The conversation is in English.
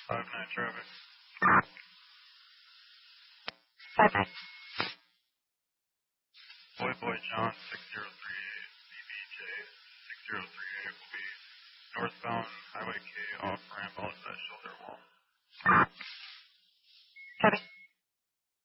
5-9 traffic. 5-9. Boy John 6038 BBJ 6038 will be northbound Highway K off ramp outside shoulder wall.